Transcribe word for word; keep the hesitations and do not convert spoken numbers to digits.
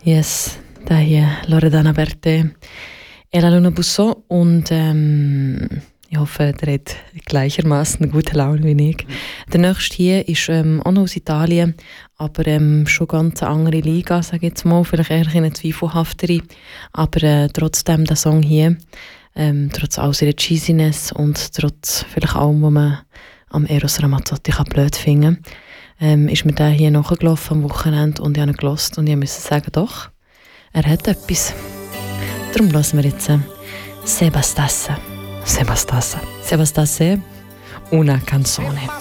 Yes, da hier Loredana Berthe, Ella Luna Busson und ähm, ich hoffe, der hat gleichermaßen eine gute Laune wie ich. Der nächste hier ist ähm, auch noch aus Italien, aber ähm, schon ganz eine andere Liga, sage ich jetzt mal, vielleicht eher eine zweifelhaftere, aber äh, trotzdem der Song hier, ähm, trotz all seiner Cheesiness und trotz vielleicht allem, was man am Eros Ramazzotti kann blöd finden, ähm, ist mir der hier nachgelaufen am Wochenende und ich habe ihn gehört und ich musste sagen, doch, er hat etwas. Darum hören wir jetzt äh, Se bastasse, se bastasse, se bastasse una canzone.